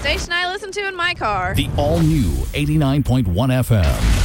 station I listen to in my car. The all-new 89.1 FM.